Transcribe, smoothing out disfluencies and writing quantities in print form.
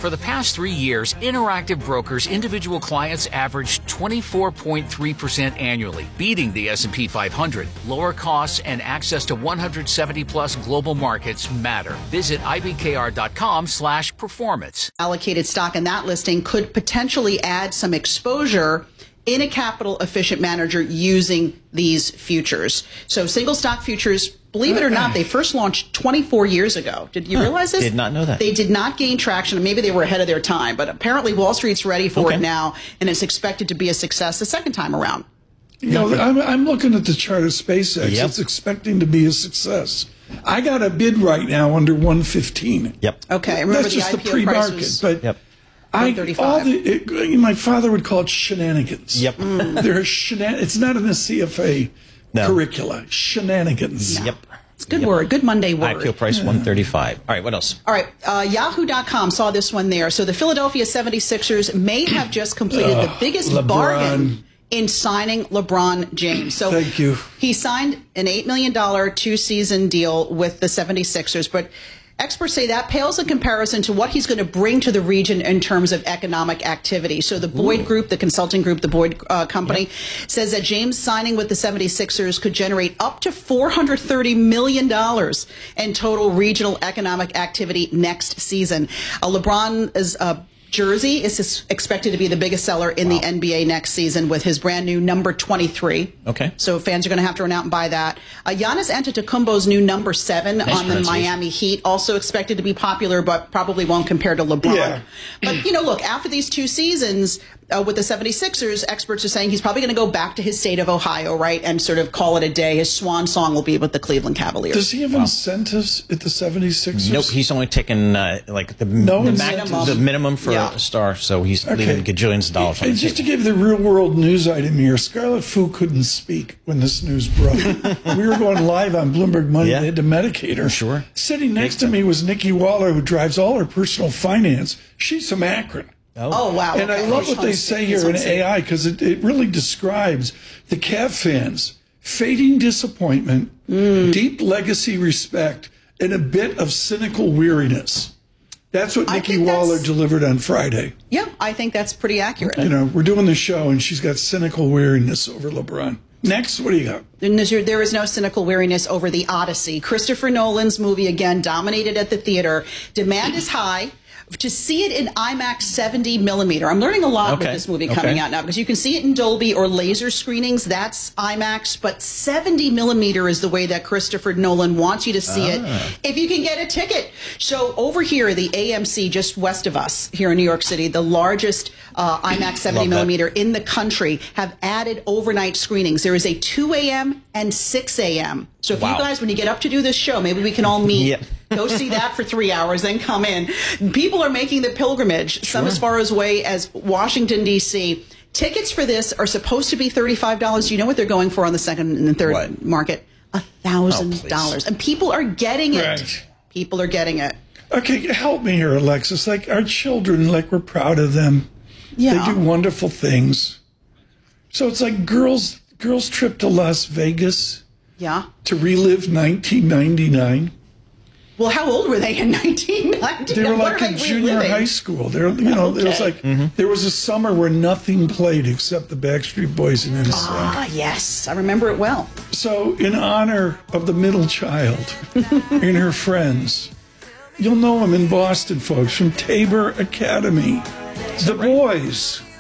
For the past 3 years, Interactive Brokers individual clients averaged 24.3% annually, beating the S&P 500. Lower costs and access to 170-plus global markets matter. Visit ibkr.com/performance. Allocated stock in that listing could potentially add some exposure in a capital efficient manager using these futures. So single stock futures, believe it or not, they first launched 24 years ago. Did you realize this? Did not know that. They did not gain traction. Maybe they were ahead of their time, but apparently Wall Street's ready for it now, and it's expected to be a success the second time around. You know, I'm looking at the chart of SpaceX. Yep. It's expecting to be a success. I got a bid right now under 115. Yep. Okay. Remember that's just the the pre-market, but yep. My father would call it shenanigans. Yep. It's not in the CFA curricula. Shenanigans. Yep. It's a good word. Good Monday word. IPO price 135. All right, what else? All right, Yahoo.com saw this one there. So the Philadelphia 76ers may have just completed the biggest bargain in signing LeBron James. So thank you. He signed an $8 million 2-season deal with the 76ers, but experts say that pales in comparison to what he's going to bring to the region in terms of economic activity. So the Boyd Group, the consulting group, the Boyd company, says that James signing with the 76ers could generate up to $430 million in total regional economic activity next season. LeBron is jersey is expected to be the biggest seller in the NBA next season with his brand new number 23. Okay. So fans are going to have to run out and buy that. Giannis Antetokounmpo's new number 7 on the Miami Heat, also expected to be popular, but probably won't compare to LeBron. Yeah. But, you know, look, after these 2 seasons with the 76ers, experts are saying he's probably going to go back to his state of Ohio, right, and sort of call it a day. His swan song will be with the Cleveland Cavaliers. Does he have incentives at the 76ers? Nope, he's only taken like the minimum for a star, so he's leaving gajillions of dollars on the just to give the real-world news item here, Scarlet Fu couldn't speak when this news broke. We were going live on Bloomberg Money. They had to medicate her. Sure. Sitting next to me was Nikki Waller, who drives all her personal finance. She's from Akron. Oh, wow. And I love what they say here in AI, because it really describes the Cav fans. Fading disappointment, deep legacy respect, and a bit of cynical weariness. That's what Nikki Waller delivered on Friday. Yeah, I think that's pretty accurate. You know, we're doing the show, and she's got cynical weariness over LeBron. Next, what do you got? There is no cynical weariness over The Odyssey. Christopher Nolan's movie, again, dominated at the theater. Demand is high. To see it in IMAX 70 millimeter. I'm learning a lot with this movie coming out now, because you can see it in Dolby or laser screenings. That's IMAX, but 70 millimeter is the way that Christopher Nolan wants you to see it if you can get a ticket. So over here, the AMC just west of us here in New York City, the largest IMAX 70 millimeter in the country, have added overnight screenings. There is a 2 a.m. and 6 a.m. So if you guys, when you get up to do this show, maybe we can all meet, go see that for 3 hours, then come in. People are making the pilgrimage, some as far away as Washington, D.C. Tickets for this are supposed to be $35. Do you know what they're going for on the second and third market? $1,000. And people are getting it. Right. People are getting it. Okay, help me here, Alexis. Like, our children, like, we're proud of them. Yeah. They do wonderful things. So it's like girls' trip to Las Vegas. Yeah. To relive 1999. Well, how old were they in 1990? They were like in junior high school. There was like there was a summer where nothing played except the Backstreet Boys and NSYNC. Ah, yes, I remember it well. So, in honor of the middle child and her friends, you'll know them in Boston, folks, from Tabor Academy. The Boys.